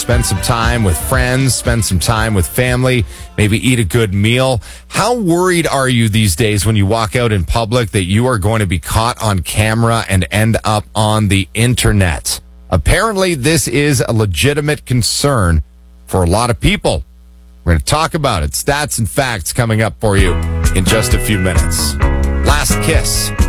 spend some time with friends, spend some time with family, maybe eat a good meal. How worried are you these days when you walk out in public that you are going to be caught on camera and end up on the internet? Apparently, this is a legitimate concern for a lot of people. We're going to talk about it. Stats and facts coming up for you in just a few minutes. Last Kiss